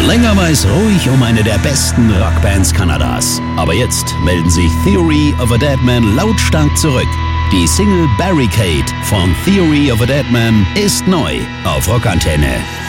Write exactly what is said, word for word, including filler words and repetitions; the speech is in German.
Länger war es ruhig um eine der besten Rockbands Kanadas. Aber jetzt melden sich Theory of a Deadman lautstark zurück. Die Single Barricade von Theory of a Deadman ist neu auf Rockantenne.